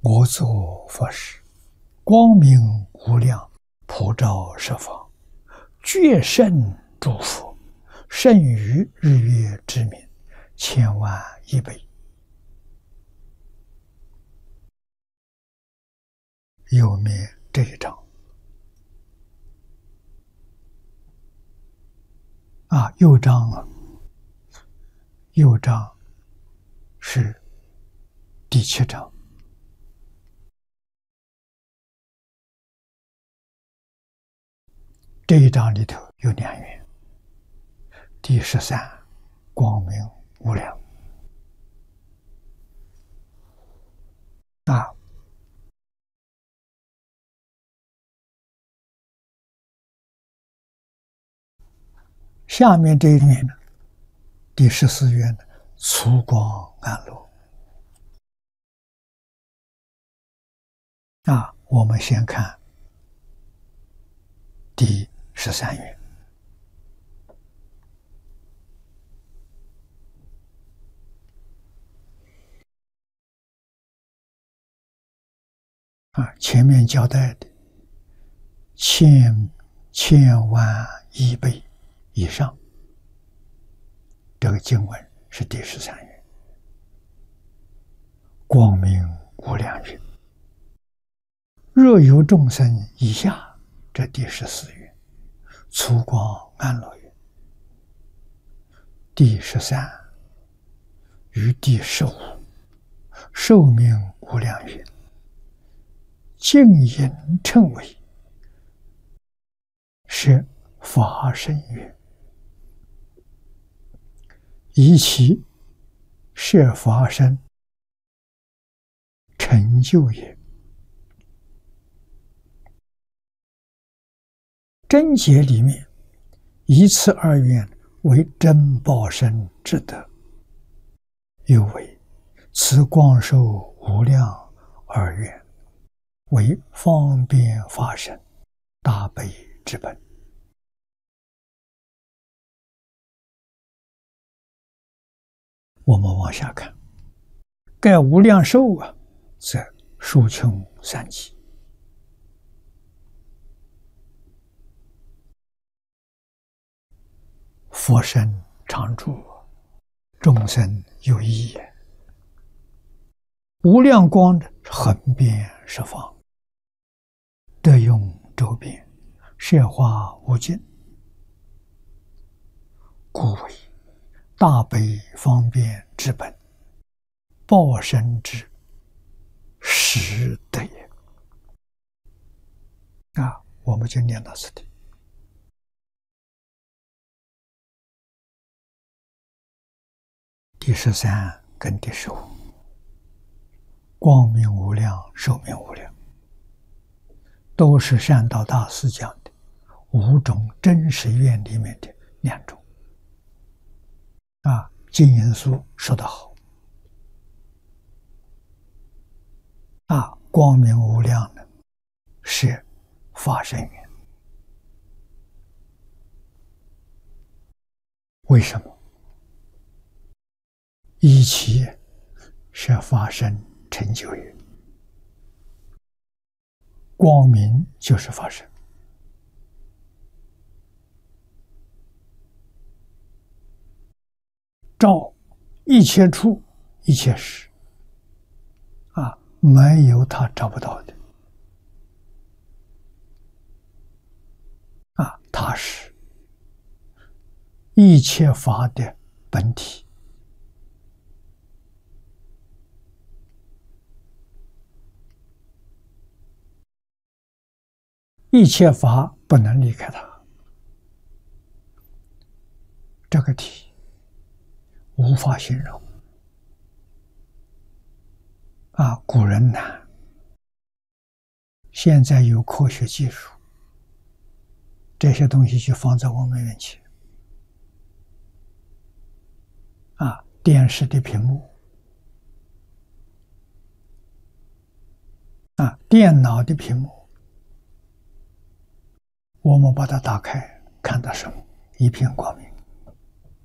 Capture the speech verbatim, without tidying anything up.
我作佛时，光明无量，普照十方，觉胜诸佛，胜于日月之明，千万亿倍。右面这一章啊，右章啊，右章是第七章。这一章里头有两愿，第十三，光明无量啊。下面这一愿呢，第十四愿呢，粗光安乐啊。我们先看第十三愿。啊，前面交代的千千万亿倍以上，这个经文是第十三愿，光明无量愿。若有众生以下，这第十四愿，粗光安乐愿。第十三与第十五，寿命无量愿，净隐称为是法身愿，以其摄法身成就也。真解里面，以此二愿为真报身之德，又为此光寿无量二愿为方便法身大悲之本。我们往下看，盖无量寿啊，则数穷三极。佛身常住，众生有异也。无量光横遍十方，德用周遍，摄化无尽，故为大悲方便之本，报身之实德也。啊，我们就念到这里。第十三跟第十五，光明无量，寿命无量，都是善导大师讲的五种真实愿里面的两种。啊，金银书说得好，啊，光明无量呢是法身愿。为什么？以其是法身成就愿，光明就是法身，照一切处一切时，啊，没有他找不到的，啊，他是一切法的本体。一切法不能离开它，这个体无法形容啊！古人难，现在有科学技术，这些东西就放在我们面前啊！电视的屏幕啊，电脑的屏幕。我们把它打开，看到什么？一片光明。